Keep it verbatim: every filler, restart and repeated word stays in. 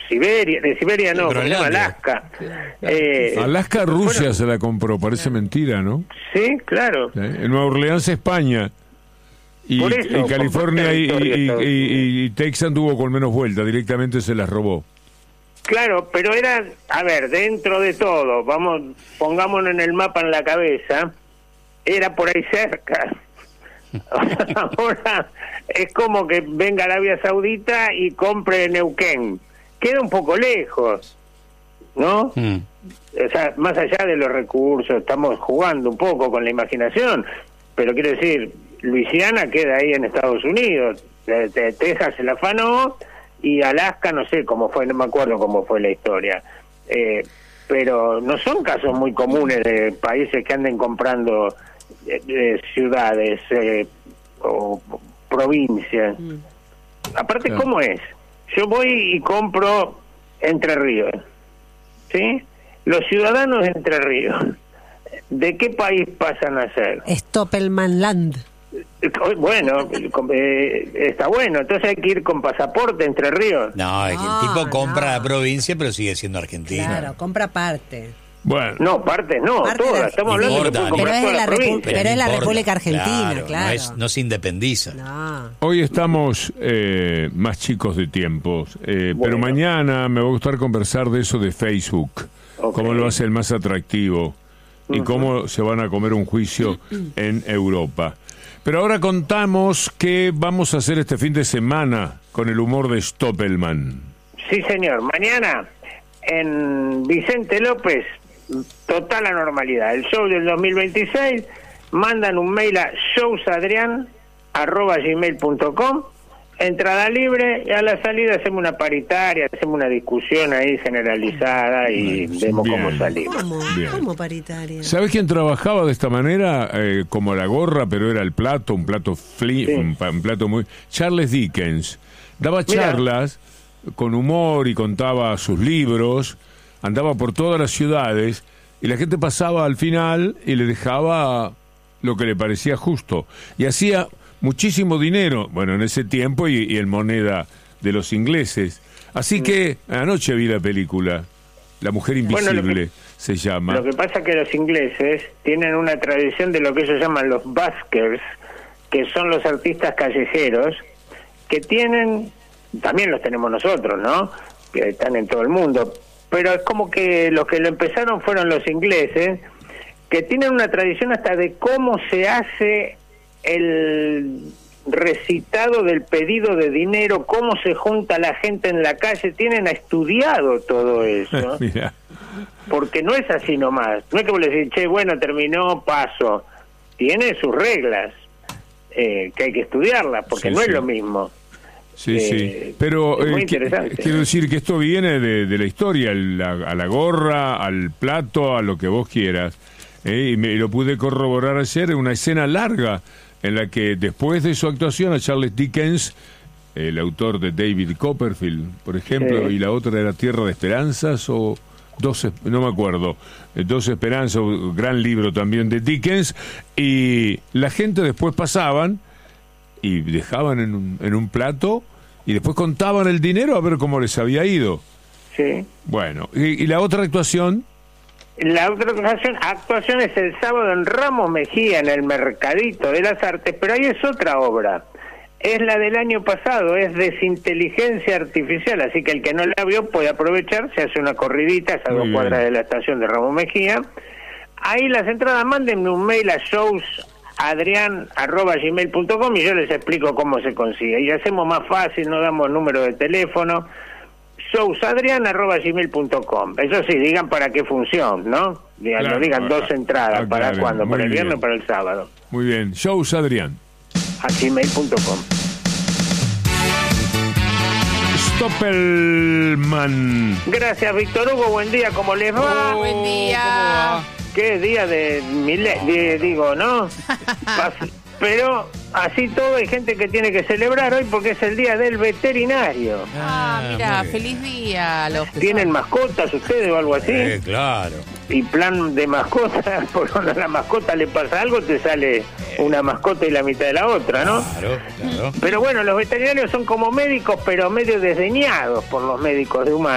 Siberia, de Siberia no, se llama Alaska. Eh, Alaska, Rusia bueno, se la compró, parece mentira, ¿no? Sí, claro. ¿Eh? En Nueva Orleans, España. Y, eso, y California y, y, y, y Texas tuvo con menos vuelta, directamente se las robó. Claro, pero era, a ver, dentro de todo, vamos, pongámonos en el mapa en la cabeza, era por ahí cerca. Ahora es como que venga Arabia Saudita y compre Neuquén. Queda un poco lejos, ¿no? Mm. O sea, más allá de los recursos, estamos jugando un poco con la imaginación, pero quiero decir, Luisiana queda ahí en Estados Unidos, Texas se la afanó, y Alaska no sé cómo fue, no me acuerdo cómo fue la historia, eh, pero no son casos muy comunes de países que anden comprando eh, eh, ciudades eh, o provincias. Mm. Aparte, claro. ¿Cómo es? Yo voy y compro Entre Ríos, ¿sí? Los ciudadanos de Entre Ríos, ¿de qué país pasan a ser? Stoppelman Land. Bueno, eh, está bueno, entonces hay que ir con pasaporte Entre Ríos. No, es que el tipo compra no. la provincia, pero sigue siendo argentino. Claro, compra parte. Bueno. No, partes no, parte todas, la... estamos hablando importa, de que pero, es toda la la Repu... pero, pero es la importa. República Argentina, claro, claro. No, es, no se independiza. No. Hoy estamos eh, más chicos de tiempos, eh, bueno. pero mañana me va a gustar conversar de eso de Facebook, okay. Cómo lo hace el más atractivo y uh-huh. cómo se van a comer un juicio en Europa. Pero ahora contamos qué vamos a hacer este fin de semana con el humor de Stoppelman. Sí, señor. Mañana en Vicente López, total anormalidad. El show del dos mil veintiséis, mandan un mail a showsadrian arroba gmail punto com, entrada libre, y a la salida hacemos una paritaria, hacemos una discusión ahí generalizada y bien, vemos bien. Cómo salimos. ¿Cómo? ¿Cómo paritaria? ¿Sabes quién trabajaba de esta manera? Eh, como la gorra, pero era el plato, un plato flip, sí. un, un plato muy... Charles Dickens. Daba charlas Mira. con humor y contaba sus libros, andaba por todas las ciudades y la gente pasaba al final y le dejaba lo que le parecía justo. Y hacía muchísimo dinero, bueno, en ese tiempo y, y en moneda de los ingleses. Así que anoche vi la película, La Mujer Invisible, bueno, que, se llama. Lo que pasa es que los ingleses tienen una tradición de lo que ellos llaman los buskers, que son los artistas callejeros, que tienen, también los tenemos nosotros, ¿no? Que están en todo el mundo, pero es como que los que lo empezaron fueron los ingleses, que tienen una tradición hasta de cómo se hace el recitado del pedido de dinero, cómo se junta la gente en la calle, tienen estudiado todo eso. Mira. Porque no es así nomás, no es que vos le decís, che, bueno, terminó, paso, tiene sus reglas, eh, que hay que estudiarlas, porque sí, no sí. es lo mismo. Sí, eh, sí, pero es muy eh, interesante. Qu- quiero decir que esto viene de, de la historia, la, a la gorra, al plato, a lo que vos quieras, eh, y me lo pude corroborar ayer en una escena larga, en la que después de su actuación a Charles Dickens, el autor de David Copperfield, por ejemplo, sí. y la otra era Tierra de Esperanzas, o Dos, no me acuerdo, Dos Esperanzas, un gran libro también de Dickens, y la gente después pasaban y dejaban en un, en un plato y después contaban el dinero a ver cómo les había ido. Sí. Bueno, y, y la otra actuación... La otra actuación, actuación es el sábado en Ramos Mejía, en el Mercadito de las Artes, pero ahí es otra obra. Es la del año pasado, es Desinteligencia Artificial, así que el que no la vio puede aprovechar, se hace una corridita, esas dos cuadras de la estación de Ramos Mejía. Ahí las entradas, mándenme un mail a showsadrian arroba gmail punto com y yo les explico cómo se consigue. Y hacemos más fácil, no damos número de teléfono, showsadrian arroba gmail punto com. Eso sí, digan para qué función, ¿no? Digan, claro, no digan ah, dos entradas, ah, ¿para claro, cuándo? ¿Para el viernes o para el sábado? Muy bien, showsadrian a gmail punto com. Stoppelman. Gracias, Víctor Hugo, buen día, ¿cómo les va? Oh, buen día. Qué día de, mile- de digo, ¿no? Pero así todo hay gente que tiene que celebrar hoy porque es el día del veterinario. Ah, mira, feliz día a los que ¿Tienen son. mascotas ustedes o algo así? Eh, claro. Y plan de mascota, por cuando a la mascota le pasa algo, te sale una mascota y la mitad de la otra, ¿no? Claro, claro. Pero bueno, los veterinarios son como médicos, pero medio desdeñados por los médicos de humanos.